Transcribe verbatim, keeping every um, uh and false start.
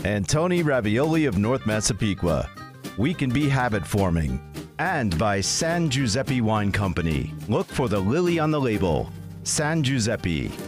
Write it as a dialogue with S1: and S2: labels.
S1: and Tony Ravioli of North Massapequa. We can be habit forming. And by San Giuseppe Wine Company. Look for the lily on the label. San Giuseppe.